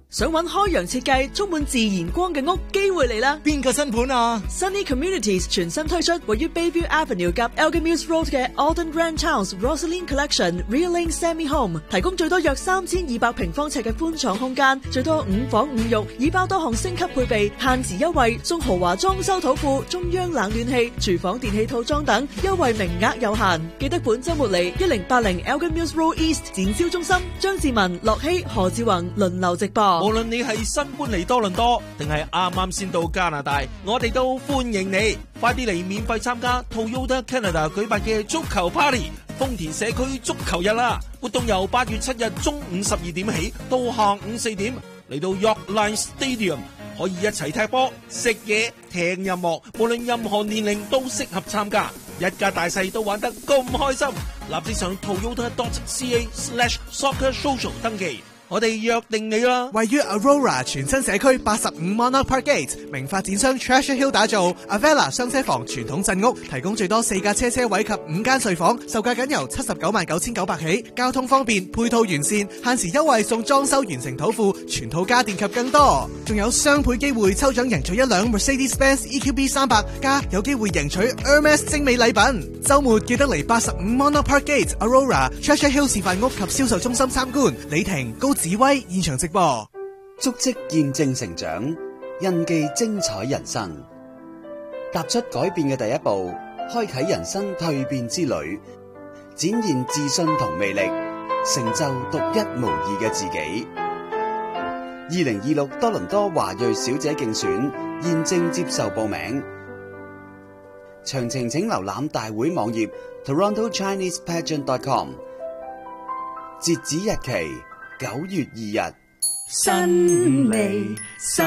想揾開揚設計充滿自然光嘅屋，機會嚟啦！ 邊個新盤啊？ Sunny Communities 全新推出位於 Bayview Avenue 及 Elgin Mills Road 嘅 Alden Grand House Rosaline Collection Real Lane Semi Home， 提供最多約3200平方尺嘅寬敞空間，最多5房5浴，已包多項升級配備，限時優惠送豪華裝修土庫、中央冷暖氣、廚房電器套裝等，優惠名額有限。記得本週末嚟1080 Elgin Mills Road East 展銷中心，張志文、樂希、何志宏輪流直播。 無論你係新搬嚟多倫多，定係啱啱先到加拿大，我哋都歡迎你，快啲嚟免費參加 Toyota Canada 舉辦嘅足球 Party 豐田社區足球日啦！活動由8月7日中午12點起到下午4點，嚟到 Yorkline Stadium， 可以一齊踢波、食嘢、聽音樂，無論任何年齡都適合參加，一家大細都玩得咁開心。立即上 toyota.ca/soccersocial 登記。我哋約定你啦！ 位於 Aurora 全新社區85 Monarch Park Gate， 名發展商 Treasure Hill 打造 Avella 雙車房傳統鎮屋，提供最多4架車位及5間睡房，售價僅由799900起，交通方便，配套完善，限時優惠送裝修完成土庫、全套家電及更多，仲有雙倍機會抽獎贏取一輛 Mercedes-Benz EQB 300，加有機會贏取 Hermes 精美禮品。週末記得嚟85 Monarch Park Gate Aurora Treasure Hill 示範屋及銷售中心參觀。李婷高紫威現場直播， 足跡見證成長，印記精彩人生。踏出改變嘅第一步，開啟人生蛻變之旅，展現自信同魅力，成就獨一無二嘅自己。2026多倫多華裔小姐競選現正接受報名，詳情請瀏覽大會網頁 TorontoChinesePageant.com。截止日期9月2日。 新嚟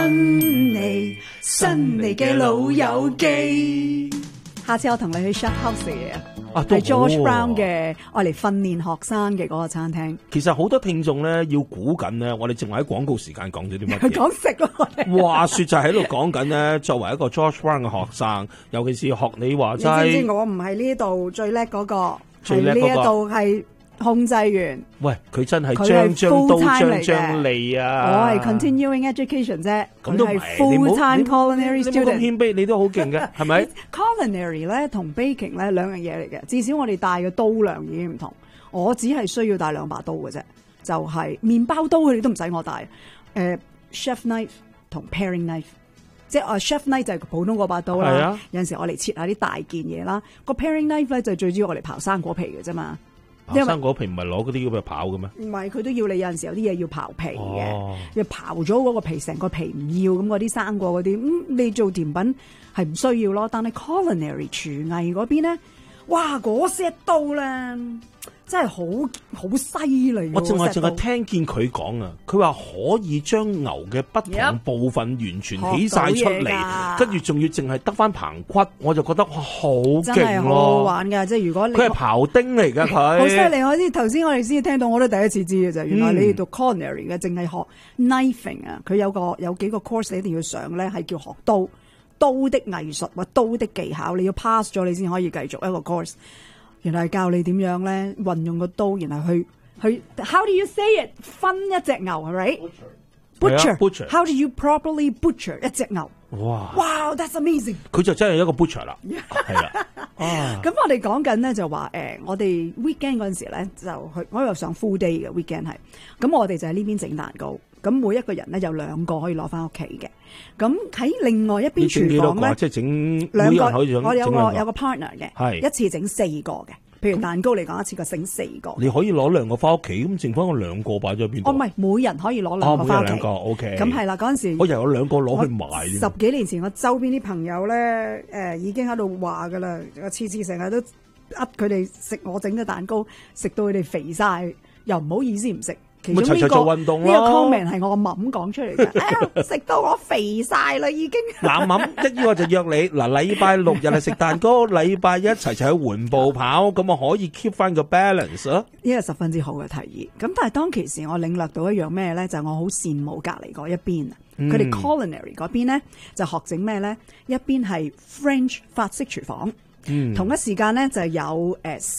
嘅老友記，下次我同你去 Chef House 嘅係 George Brown 嘅，我嚟訓練學生嘅嗰個餐廳。 其實好多聽眾咧要估緊咧，我哋淨係喺廣告時間講咗啲乜嘢？ 講食咯，我哋話說就喺度講緊咧，作為一個 George Brown 嘅學生，尤其是學你話齋， 你知唔知我唔係呢度最叻嗰個，係呢一度係控制員。 喂，佢真係張張刀張利啊！ 我係 continuing education 啫， 咁都係 full time culinary student。你冇咁謙卑，你都好勁嘅，係咪 ？culinary 咧同 baking 咧兩樣嘢嚟嘅，至少我哋帶嘅刀量已經唔同。我只係需要帶2把刀嘅啫，就係麵包刀佢哋都唔使我帶。chef knife 同 paring knife， 即係chef knife 就係普通嗰把刀啦。有陣時我嚟切下啲大件嘢啦，個 paring knife 咧就最主要我嚟刨生果皮嘅啫嘛。 生果皮唔係攞嗰啲咁嘅刨嘅咩？唔係，佢都要你有陣時有啲嘢要刨皮嘅，要刨咗嗰個皮，成個皮唔要咁嗰啲生果嗰啲，你做甜品係唔需要咯。但係 culinary 廚藝嗰邊咧，哇嗰 set 刀咧真係好犀利。 我淨係聽見佢講啊，佢話可以將牛嘅不同部分完全起晒出嚟，跟住仲要淨係得翻棚骨，我就覺得哇好勁咯！真係好好玩㗎，即係如果你佢係刨丁嚟㗎，佢好犀利。我知頭先我哋先聽到，我都第一次知嘅啫。原來你讀 culinary 嘅，淨係學 knifing 啊，佢有幾個 course 你一定要上咧，係叫學刀的藝術或刀的技巧，你要 pass 咗你先可以繼續一個 course。原來係教你點樣咧運用個刀，然後去 How do you say it？ 分一隻牛係咪 ？Butcher。How do you properly butcher 一隻牛？哇 that's amazing！ 佢就真係一個 butcher 啦，係啦。 咁我哋講緊咧就話我哋 weekend 嗰陣時咧就去，我又上 full day 嘅 weekend 係。咁我哋就喺呢邊整蛋糕。咁每一個人咧有2個可以攞翻屋企嘅。咁喺另外一邊廚房咧， 即係整 2個，我有個 partner 嘅，一次整4個嘅。譬如蛋糕嚟講，一次過整4個。你可以攞2個翻屋企，咁剩翻個2個擺咗喺邊度？ 唔係，每人可以攞2個翻屋企。 每人2個 OK。 咁係啦，嗰陣時我又有2個攞去賣。 10幾年前，我周邊啲朋友咧，已經喺度話噶啦，我次次成日都噏佢哋食我整嘅蛋糕，食到佢哋肥晒，又唔好意思唔食。其中呢個 comment 係我個冧講出嚟嘅，食到我肥晒啦已經。 嗱，冧一於我就約你嗱，禮拜6日係食蛋糕，禮拜一齊去緩步跑，咁我可以 keep 翻個 balance 咯。 呢個十分之好嘅提議。咁但係當其時我領略到一樣咩咧，就係我好羨慕隔離嗰一邊啊。佢哋 culinary 嗰邊咧就學整咩咧？一邊係 French 法式廚房，同一時間咧就有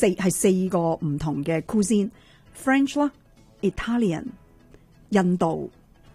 4個唔同嘅 cuisine，French 啦。Italian、印度、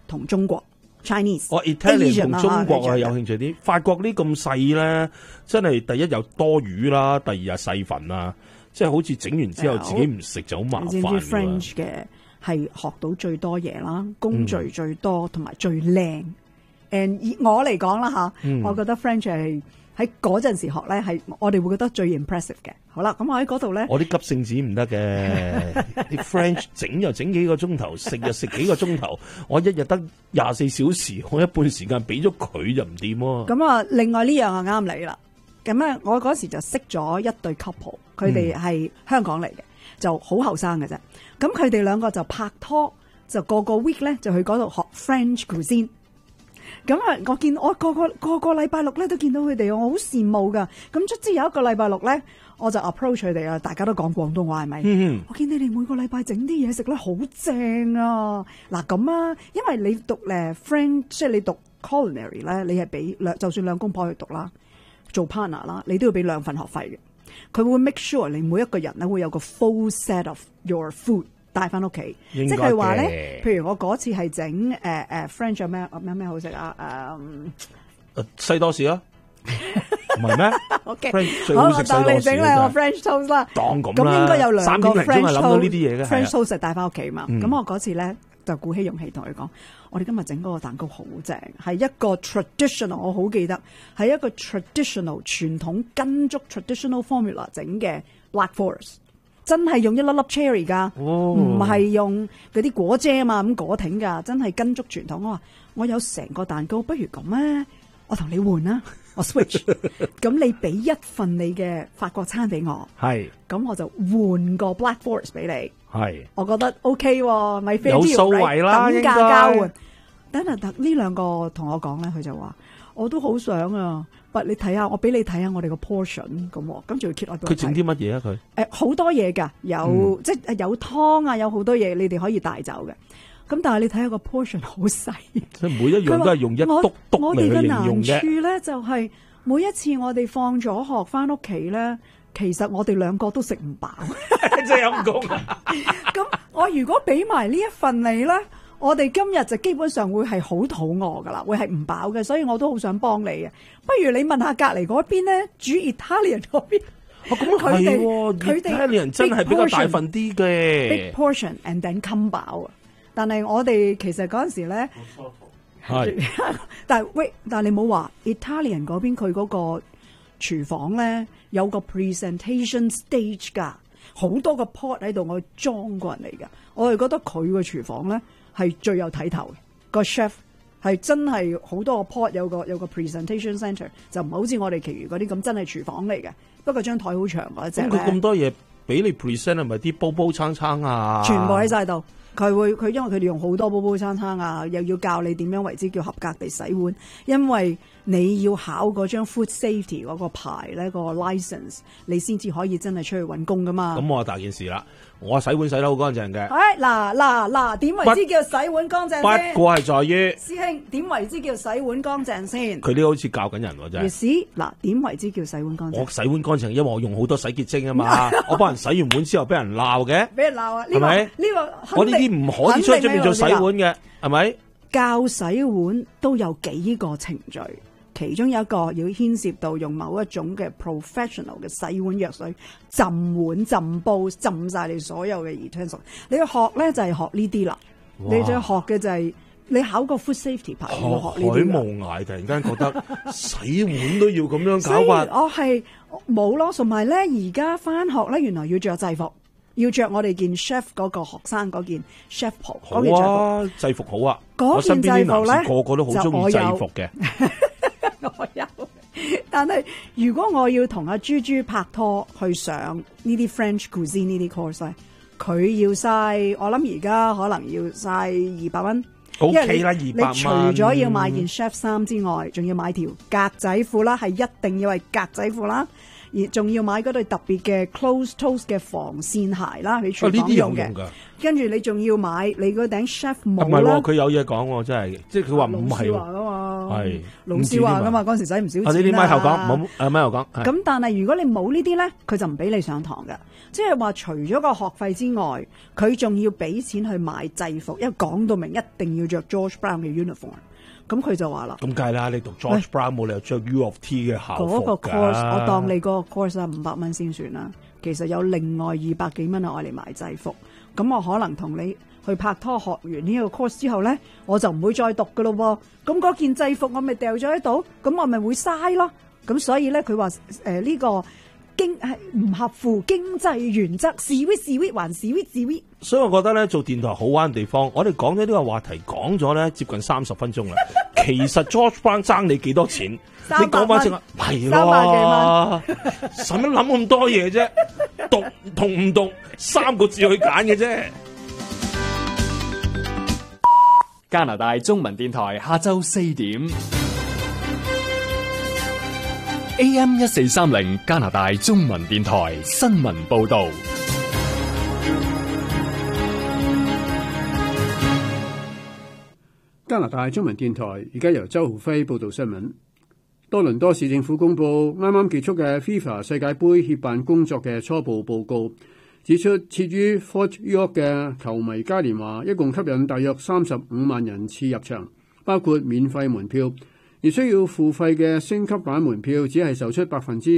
同中國 Chinese。 Italian 同中國係有興趣啲。法國呢咁細咧，真係第一有多魚啦，第二有細份啦，即係好似整完之後自己唔食就好麻煩。 你知唔知 French 嘅係學到最多嘢啦，工序最多同埋最靚。以我嚟講啦吓，我覺得 French 係喺嗰陣時學咧，係我哋會覺得最 impressive 嘅。好啦，咁我喺嗰度咧， 我啲急性子唔得嘅，啲 French 整又整幾個鐘頭，食又食幾個鐘頭，我一日得24小時，我一半時間俾咗佢就唔掂喎。 咁啊，另外呢樣啊啱你啦。咁咧，我嗰時就識咗一對 couple， 佢哋係香港嚟嘅，就好後生嘅啫。咁佢哋兩個就拍拖，就個 week 咧就去嗰度學 French cuisine。咁啊，我見我個禮拜六咧都見到佢哋，我好羨慕噶。咁卒之有一個禮拜六咧，我就 approach 佢哋啊，大家都講廣東話係咪？我見你哋每個禮拜整啲嘢食咧，好正啊！嗱咁啊，因為你讀French， 即係你讀 culinary 咧，你係俾就算兩公婆去讀啦，做 partner 啦，你都要俾2份學費嘅。佢會 make sure 你每一個人咧會有個 full set of your food。帶翻屋企，即係話咧，譬如我嗰次係整French 有咩好食啊？ 西多士啊，唔係咩 ？OK， 最好食西多士。 當你整咧，我 French toast 啦， 當咁咁應該有2個 French 諗到呢啲嘢嘅 French toast 帶翻屋企嘛。咁我嗰次咧就鼓起勇氣同佢講，我哋今日整嗰個蛋糕好正，係一個 traditional， 我好記得係一個 traditional 傳統跟足 traditional formula 整嘅 Black Forest。真係用一粒粒 cherry 㗎，唔係用嗰啲果醬嘛咁果挺㗎，真係跟足傳統。我話我有成個蛋糕，不如咁啊，我同你換啦，我 switch。咁你俾1份你嘅法國餐俾我， 係， 咁我就換個 Black Forest 俾你， 係， 我覺得 OK 喎，咪 fair deal， 有數位啦， 等價交換。等呢兩個同我講咧，佢就話我都好想啊。你睇下，我俾你睇下我哋個 portion 咁，跟住佢揭我俾我睇。佢整啲乜嘢啊？佢好多嘢㗎，有即係有湯啊，有好多嘢，你哋可以帶走嘅。咁但係你睇下個 portion 好細， 即係每一樣都係用一篤篤嚟去形容嘅。我哋嘅難處咧就係每一次我哋放咗學翻屋企咧，其實我哋2個都食唔飽， 真係陰公。 咁我如果俾埋呢一份你咧，我哋今日就基本上會係好肚餓噶啦，會係唔飽嘅，所以我都好想幫你嘅。不如你問下隔離嗰邊咧，煮 Italian 嗰邊。 咁佢哋 Italian 真係比較大份啲嘅 big portion and then come 飽。但係我哋其實嗰陣時咧，但係你冇話 Italian 嗰邊佢嗰個廚房咧有個 presentation stage 㗎，好多個 pot 喺度，我裝過人嚟㗎。我哋覺得佢個廚房咧係最有睇頭嘅，個 chef 係真係好多個 pot，有個 presentation center， 就唔係好似我哋其餘嗰啲咁真係廚房嚟嘅。不過張台好長嗰隻咧。 咁佢咁多嘢俾你 present 係咪啲煲煲罉罉啊？ 全部喺晒度。佢因為佢哋用好多煲煲罉罉啊，又要教你點樣為之叫合格地洗碗，因為你要考嗰張 food safety 嗰個牌咧，個 license， 你先至可以真係出去揾工噶嘛。 咁我大件事啦，我洗碗洗得好乾淨嘅。 嗱，點為之叫洗碗乾淨先？ 不過係在於師兄點為之叫洗碗乾淨先？ 佢呢個好似教緊人喎，真係。 嗱，點為之叫洗碗乾淨？ 我洗碗乾淨，因為我用好多洗潔精啊嘛。我幫人洗完碗之後，俾人鬧嘅， 俾人鬧啊！ 係咪？呢個我呢啲唔可以出去出面做洗碗嘅，係咪？ 教洗碗都有幾個程序。其中有一個要牽涉到用某一種嘅 professional 嘅洗碗藥水浸碗、浸煲、浸晒你所有嘅 utensil。你要學咧就係學呢啲啦。你最學嘅就係你考個 food safety 牌要學呢啲。海無涯突然間覺得洗碗都要咁樣搞法。 我係冇咯，同埋咧而家翻學咧原來要着制服，要着我哋件 chef 嗰個學生嗰件 chef 袍。 好啊，制服好啊。 嗰件制服咧個個都好中意制服嘅。 我有，但係如果我要同阿豬豬拍拖去上呢啲 French cuisine 呢啲 course 咧，佢要嘥，我諗而家可能要嘥200蚊。 OK 啦，200蚊。 你除咗要買件 chef 衫之外，仲要買條格仔褲啦，係一定要係格仔褲啦，而仲要買嗰對特別嘅 closed toes 嘅防線鞋啦，你廚房用嘅。跟住你仲要買你嗰頂 chef 帽啦。 唔係喎，佢有嘢講喎，真係，即係佢話唔係喎。 係老師話噶嘛，嗰陣時使唔少錢啊。 呢啲咪後講，冇咪後講。 咁但係如果你冇呢啲咧，佢就唔俾你上堂嘅。即係話除咗個學費之外，佢仲要俾錢去買制服，因為講到明一定要着 George Brown 嘅 uniform。咁佢就話啦， 咁梗係啦，你讀 George Brown 冇理由着 U of T 嘅校服㗎。 嗰個 course 我當你嗰個 course 係500蚊先算啦。其實有另外200幾蚊係愛嚟買制服。咁我可能同你去拍拖，學完呢個 course 之後咧，我就唔會再讀噶咯喎。咁嗰件制服我咪掉咗喺度，咁我咪會嘥咯。咁所以咧，佢話呢個係唔合乎經濟原則，sweet 還 sweet。 所以我覺得咧，做電台好玩嘅地方，我哋講咗呢個話題講咗咧接近30分鐘啦。其實 George Brown 爭你幾多錢？你講翻正啊，係咯，使乜諗咁多嘢啫？讀同唔讀3個字去揀嘅啫。 加拿大中文電台下晝4點 AM 1430加拿大中文電台新聞報道。 加拿大中文電台而家由周浩輝報道新聞。多倫多市政府公佈啱啱結束嘅 FIFA 世界盃協辦工作嘅初步報告，指出設於 Fort York 嘅球迷嘉年華一共吸引大約35萬人次入場，包括免費門票，而需要付費嘅升級版門票只係售出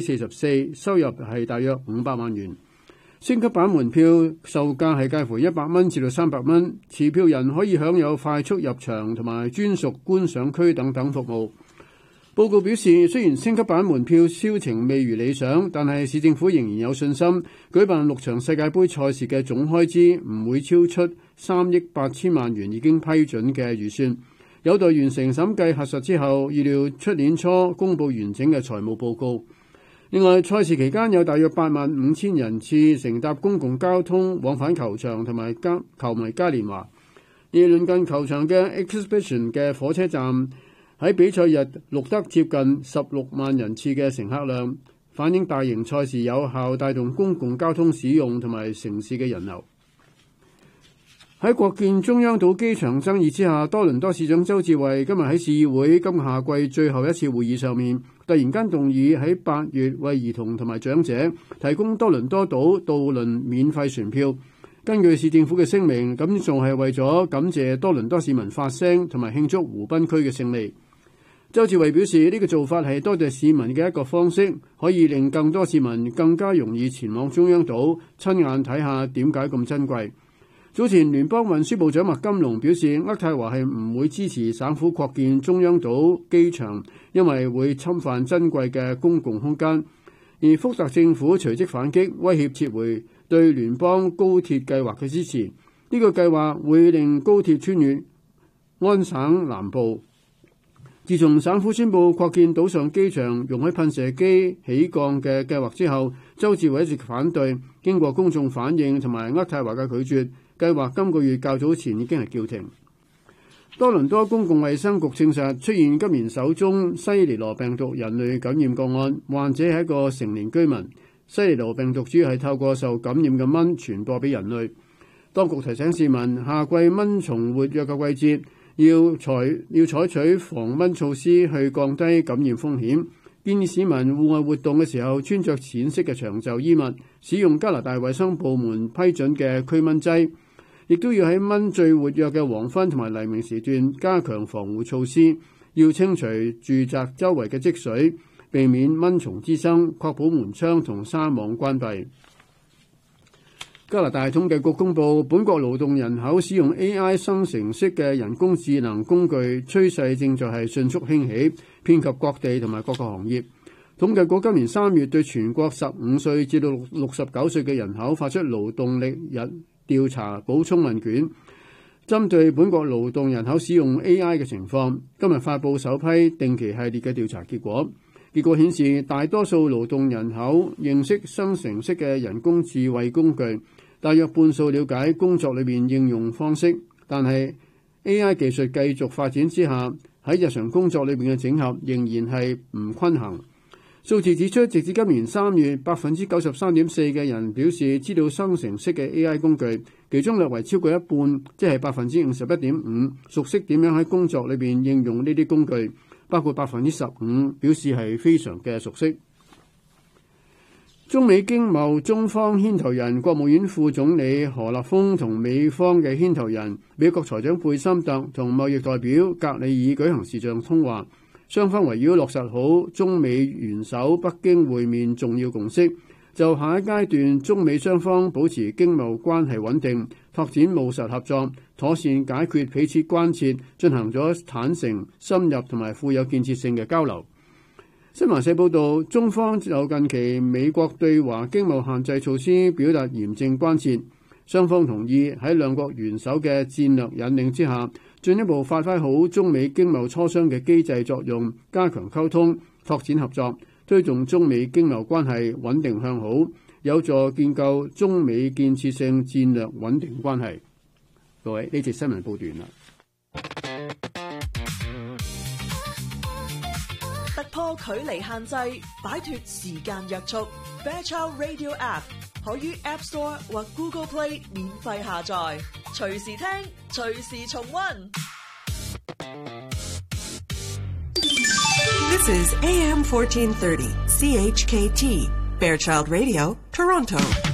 44%，收入係大約500萬元。升級版門票售價係介乎100蚊至到300蚊，持票人可以享有快速入場同埋專屬觀賞區等等服務。報告表示，雖然升級版門票銷情未如理想，但係市政府仍然有信心舉辦6場世界盃賽事嘅總開支唔會超出3億8千萬元已經批准嘅預算，有待完成審計核實之後，預料出年初公佈完整嘅財務報告。另外，賽事期間有大約8萬5千人次乘搭公共交通往返球場同埋球迷嘉年華，而鄰近球場嘅 Exhibition 嘅火車站喺比賽日錄得接近16萬人次嘅乘客量，反映大型賽事有效帶動公共交通使用同埋城市嘅人流。喺國建中央島機場爭議之下，多倫多市長周志偉今日喺市議會今個夏季最後一次會議上面，突然間動議喺8月為兒童同埋長者提供多倫多島渡輪免費船票。根據市政府嘅聲明，咁仲係為咗感謝多倫多市民發聲同埋慶祝湖濱區嘅勝利。周志偉表示，呢個做法係多謝市民嘅一個方式，可以令更多市民更加容易前往中央島親眼睇下點解咁珍貴。早前聯邦運輸部長麥金龍表示，渥太華係唔會支持省府擴建中央島機場，因為會侵犯珍貴嘅公共空間。而福特政府隨即反擊，威脅撤回對聯邦高鐵計劃嘅支持。呢個計劃會令高鐵穿越安省南部。自從省府宣布擴建島上機場容許噴射機起降嘅計劃之後，周志偉一直反對。經過公眾反應同埋渥太華嘅拒絕，計劃今個月較早前已經係叫停。多倫多公共衛生局證實出現今年首宗西尼羅病毒人類感染個案，患者係一個成年居民。西尼羅病毒主要係透過受感染嘅蚊傳播俾人類。當局提醒市民，夏季蚊蟲活躍嘅季節，要採取防蚊措施去降低感染風險。建議市民戶外活動嘅時候穿着淺色嘅長袖衣物，使用加拿大衛生部門批准嘅驅蚊劑，亦都要喺蚊最活躍嘅黃昏同埋黎明時段加強防護措施，要清除住宅周圍嘅積水，避免蚊蟲滋生，確保門窗同紗網關閉。加拿大統計局公佈，本國勞動人口使用 AI 生成式嘅人工智能工具趨勢正在係迅速興起，遍及各地同埋各個行業。統計局今年3月對全國15歲至到69歲嘅人口發出勞動力調查補充問卷，針對本國勞動人口使用 AI 嘅情況，今日發布首批定期系列嘅調查結果。結果顯示，大多數勞動人口認識生成式嘅人工智慧工具，大約半數了解工作裏面應用方式，但係 AI 技術繼續發展之下，喺日常工作裏面嘅整合仍然係唔均衡。數字指出，直至今年3月，93.4% 嘅人表示知道生成式嘅 AI 工具，其中略為超過一半，即係51.5%，熟悉點樣喺工作裏面應用呢啲工具。 包括 15%， 表示係非常嘅熟悉。中美經貿中方牽頭人國務院副總理何立峰同美方嘅牽頭人美國財長貝森特同貿易代表格里爾舉行視像通話，雙方圍繞落實好中美元首北京會面重要共識，就下一階段中美雙方保持經貿關係穩定，拓展務實合作，妥善解決彼此關切，進行咗坦誠、深入同埋富有建設性嘅交流。新華社報導，中方就近期美國對華經貿限制措施表達嚴正關切，雙方同意喺兩國元首嘅戰略引領之下，進一步發揮好中美經貿磋商嘅機制作用，加強溝通，拓展合作，推動中美經貿關係穩定向好，有助建構中美建設性戰略穩定關係。各位，呢節新聞報完啦。 突破距離限制，擺脫時間約束。Fairchild Radio App 可於 App Store 或 Google Play 免費下載，隨時聽，隨時重溫。 This is AM 1430 CHKT Fairchild Radio, Toronto.